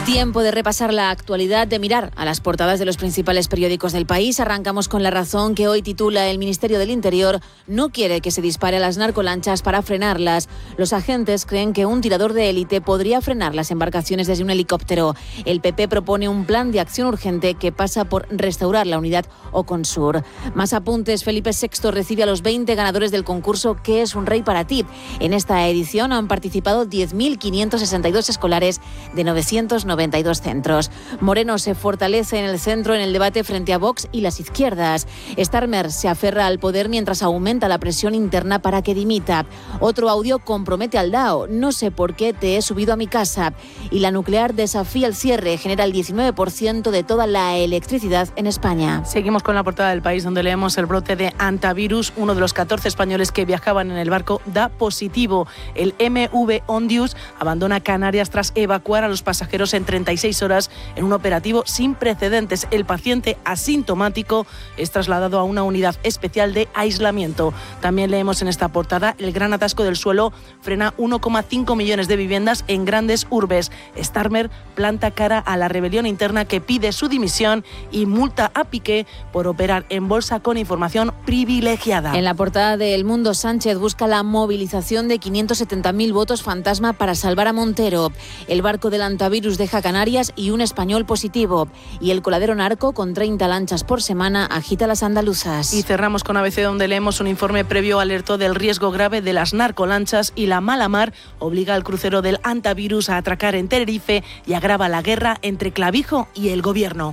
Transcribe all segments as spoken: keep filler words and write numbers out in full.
Tiempo de repasar la actualidad, de mirar a las portadas de los principales periódicos del país. Arrancamos con La Razón, que hoy titula: el Ministerio del Interior no quiere que se dispare a las narcolanchas para frenarlas. Los agentes creen que un tirador de élite podría frenar las embarcaciones desde un helicóptero. El P P propone un plan de acción urgente que pasa por restaurar la unidad Oconsur. Más apuntes. Felipe sexto recibe a los veinte ganadores del concurso ¿Qué es un rey para ti? En esta edición han participado diez mil quinientos sesenta y dos escolares de novecientos noventa y dos centros. Moreno se fortalece en el centro en el debate frente a Vox y las izquierdas. Starmer se aferra al poder mientras aumenta la presión interna para que dimita. Otro audio compromete al D A O. No sé por qué te he subido a mi casa. Y la nuclear desafía el cierre. Genera el diecinueve por ciento de toda la electricidad en España. Seguimos con la portada del País, donde leemos: el brote de hantavirus. Uno de los catorce españoles que viajaban en el barco da positivo. El M V Ondius abandona Canarias tras evacuar a los pasajeros en treinta y seis horas en un operativo sin precedentes. El paciente asintomático es trasladado a una unidad especial de aislamiento. También leemos en esta portada: el gran atasco del suelo frena uno coma cinco millones de viviendas en grandes urbes. Starmer planta cara a la rebelión interna que pide su dimisión y multa a Piqué por operar en bolsa con información privilegiada. En la portada de El Mundo, Sánchez busca la movilización de quinientos setenta mil votos fantasma para salvar a Montero. El barco del hantavirus deja Canarias y un español positivo. Y el coladero narco, con treinta lanchas por semana, agita las andaluzas. Y cerramos con A B C, donde leemos: un informe previo alertó del riesgo grave de las narcolanchas y la mala mar obliga al crucero del hantavirus a atracar en Tenerife y agrava la guerra entre Clavijo y el gobierno.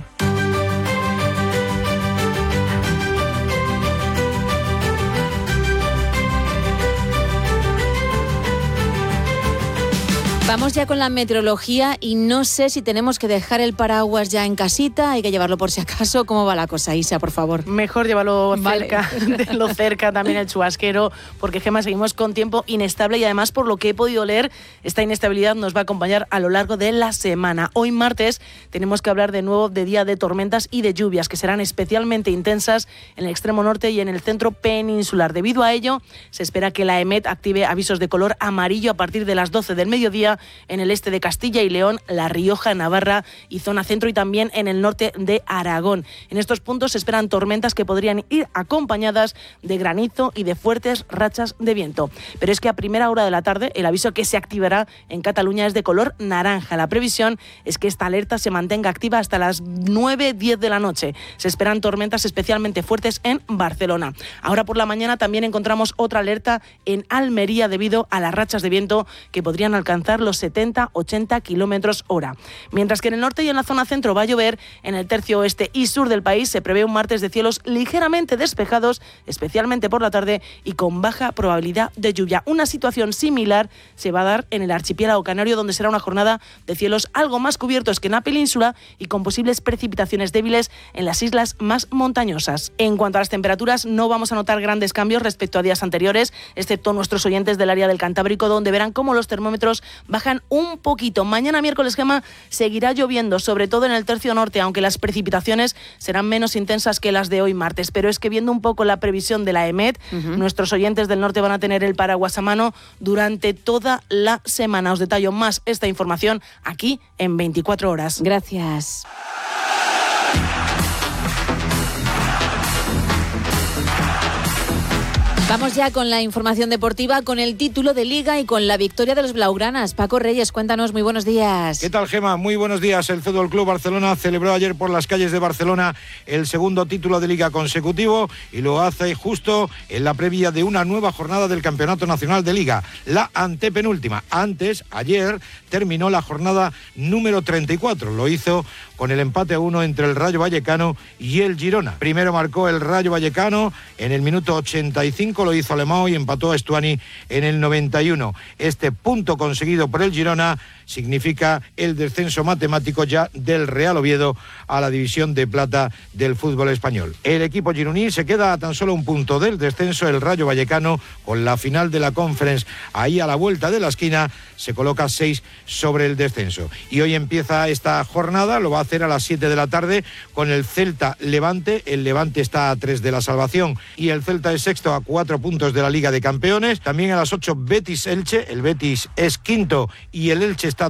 Vamos ya con la meteorología y no sé si tenemos que dejar el paraguas ya en casita, hay que llevarlo por si acaso. ¿Cómo va la cosa, Isa, por favor? Mejor llevarlo vale. cerca, de lo cerca también el chubasquero, porque Gemma, seguimos con tiempo inestable y además, por lo que he podido leer, esta inestabilidad nos va a acompañar a lo largo de la semana. Hoy martes tenemos que hablar de nuevo de día de tormentas y de lluvias que serán especialmente intensas en el extremo norte y en el centro peninsular. Debido a ello, se espera que la EMET active avisos de color amarillo a partir de las doce del mediodía en el este de Castilla y León, La Rioja, Navarra y zona centro, y también en el norte de Aragón. En estos puntos se esperan tormentas que podrían ir acompañadas de granizo y de fuertes rachas de viento. Pero es que a primera hora de la tarde el aviso que se activará en Cataluña es de color naranja. La previsión es que esta alerta se mantenga activa hasta las nueve diez de la noche. Se esperan tormentas especialmente fuertes en Barcelona. Ahora por la mañana también encontramos otra alerta en Almería debido a las rachas de viento que podrían alcanzar los setenta ochenta kilómetros hora. Mientras que en el norte y en la zona centro va a llover, en el tercio oeste y sur del país se prevé un martes de cielos ligeramente despejados, especialmente por la tarde, y con baja probabilidad de lluvia. Una situación similar se va a dar en el archipiélago canario, donde será una jornada de cielos algo más cubiertos que en la península y con posibles precipitaciones débiles en las islas más montañosas. En cuanto a las temperaturas, no vamos a notar grandes cambios respecto a días anteriores, excepto nuestros oyentes del área del Cantábrico, donde verán cómo los termómetros bajan un poquito. Mañana miércoles, Gemma, seguirá lloviendo, sobre todo en el tercio norte, aunque las precipitaciones serán menos intensas que las de hoy martes. Pero es que viendo un poco la previsión de la EMET, uh-huh. nuestros oyentes del norte van a tener el paraguas a mano durante toda la semana. Os detallo más esta información aquí en veinticuatro horas. Gracias. Vamos ya con la información deportiva, con el título de Liga y con la victoria de los blaugranas. Paco Reyes, cuéntanos, muy buenos días. ¿Qué tal, Gemma? Muy buenos días. El Fútbol Club Barcelona celebró ayer por las calles de Barcelona el segundo título de Liga consecutivo y lo hace justo en la previa de una nueva jornada del Campeonato Nacional de Liga, la antepenúltima. Antes, ayer, terminó la jornada número treinta y cuatro. Lo hizo con el empate a uno entre el Rayo Vallecano y el Girona. Primero marcó el Rayo Vallecano en el minuto ochenta y cinco, lo hizo Alemão y empató a Estuani en el noventa y uno. Este punto conseguido por el Girona significa el descenso matemático ya del Real Oviedo a la división de plata del fútbol español. El equipo gironí se queda a tan solo un punto del descenso. El Rayo Vallecano, con la final de la Conference ahí a la vuelta de la esquina, se coloca seis sobre el descenso. Y hoy empieza esta jornada, lo va a hacer a las siete de la tarde con el Celta Levante. El Levante está a tres de la salvación y el Celta es sexto a cuatro puntos de la Liga de Campeones. También a las ocho Betis Elche, el Betis es quinto y el Elche está